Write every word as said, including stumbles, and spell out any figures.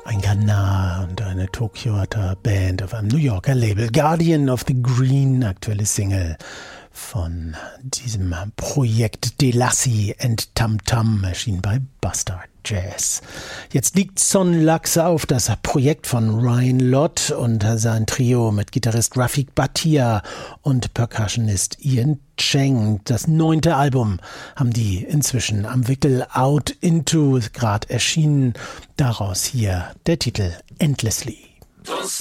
Ein Ghana und eine Tokioter Band auf einem New Yorker Label. Guardian of the Green, aktuelle Single von diesem Projekt Delassie and Tam Tam, erschien bei Bastard Jazz. Jetzt liegt Son Lux auf, das Projekt von Ryan Lott und sein Trio mit Gitarrist Rafik Bhatia und Percussionist Ian Cheng. Das neunte Album haben die inzwischen am Wickel Out Into gerade erschienen. Daraus hier der Titel Endlessly.